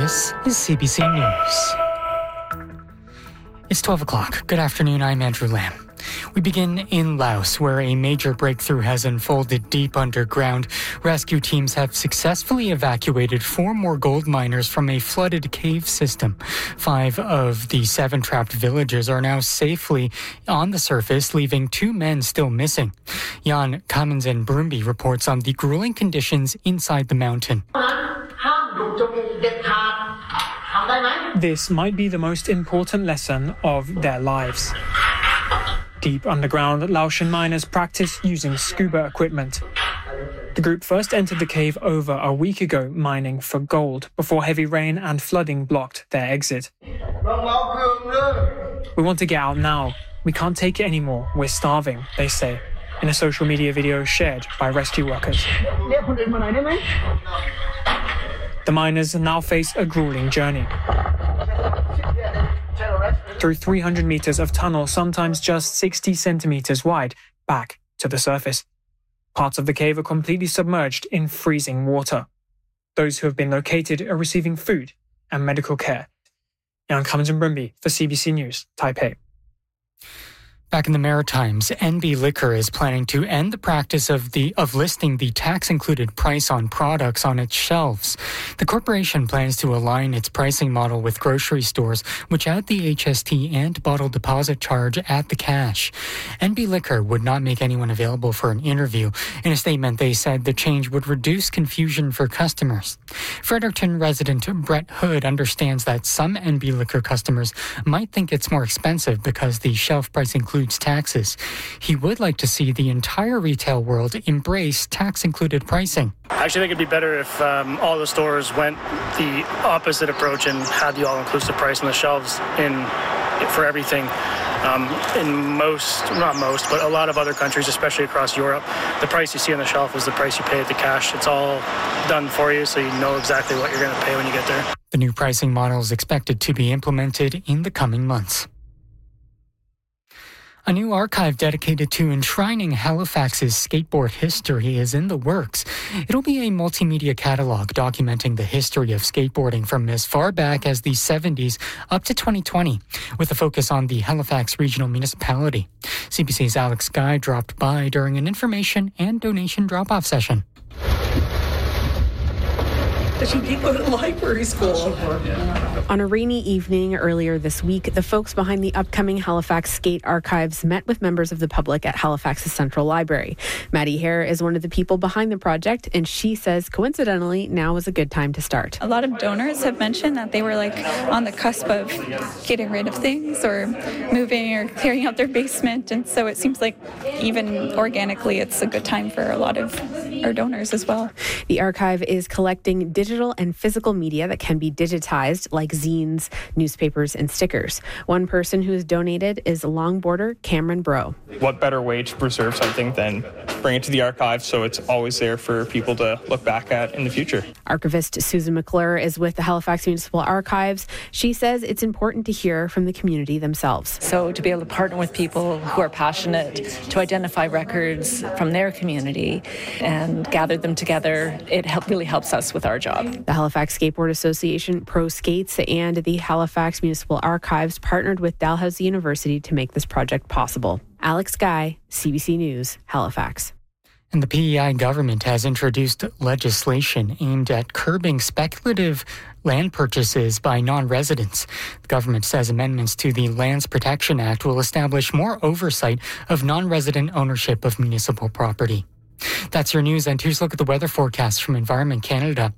This is CBC News. It's 12 o'clock. Good afternoon, I'm Andrew Lamb. We begin in Laos, where a major breakthrough has unfolded deep underground. Rescue teams have successfully evacuated 4 more gold miners from a flooded cave system. 5 of the 7 trapped villagers are now safely on the surface, leaving 2 men still missing. Jan Kamanzen Brumbi reports on the grueling conditions inside the mountain. This might be the most important lesson of their lives. Deep underground, Laotian miners practice using scuba equipment. The group first entered the cave over a week ago, mining for gold, before heavy rain and flooding blocked their exit. We want to get out now. We can't take it anymore. We're starving, they say, in a social media video shared by rescue workers. The miners now face a grueling journey. Through 300 meters of tunnel, sometimes just 60 centimeters wide, back to the surface. Parts of the cave are completely submerged in freezing water. Those who have been located are receiving food and medical care. Jan Kamanzen Brumbi for CBC News, Taipei. Back in the Maritimes, NB Liquor is planning to end the practice of listing the tax-included price on products on its shelves. The corporation plans to align its pricing model with grocery stores, which add the HST and bottle deposit charge at the cash. NB Liquor would not make anyone available for an interview. In a statement, they said the change would reduce confusion for customers. Fredericton resident Brett Hood understands that some NB Liquor customers might think it's more expensive because the shelf price includes taxes. He would like to see the entire retail world embrace tax-included pricing. I actually think it'd be better if all the stores went the opposite approach and had the all-inclusive price on the shelves for everything. But a lot of other countries, especially across Europe, the price you see on the shelf is the price you pay at the cash. It's all done for you, so you know exactly what you're going to pay when you get there. The new pricing model is expected to be implemented in the coming months. A new archive dedicated to enshrining Halifax's skateboard history is in the works. It'll be a multimedia catalog documenting the history of skateboarding from as far back as the 70s up to 2020, with a focus on the Halifax Regional Municipality. CBC's Alex Guy dropped by during an information and donation drop-off session. She did go to library school. On a rainy evening earlier this week, the folks behind the upcoming Halifax Skate Archives met with members of the public at Halifax's Central Library. Maddie Hare is one of the people behind the project, and she says, coincidentally, now is a good time to start. A lot of donors have mentioned that they were on the cusp of getting rid of things or moving or clearing out their basement, and so it seems like even organically it's a good time for a lot of our donors as well. The archive is collecting digital and physical media that can be digitized, like zines, newspapers, and stickers. One person who has donated is longboarder Cameron Bro. What better way to preserve something than bring it to the archive so it's always there for people to look back at in the future? Archivist Susan McClure is with the Halifax Municipal Archives. She says it's important to hear from the community themselves. So to be able to partner with people who are passionate to identify records from their community and gather them together, it really helps us with our job. The Halifax Skateboard Association, Pro Skates, and the Halifax Municipal Archives partnered with Dalhousie University to make this project possible. Alex Guy, CBC News, Halifax. And the PEI government has introduced legislation aimed at curbing speculative land purchases by non-residents. The government says amendments to the Lands Protection Act will establish more oversight of non-resident ownership of municipal property. That's your news, and here's a look at the weather forecast from Environment Canada.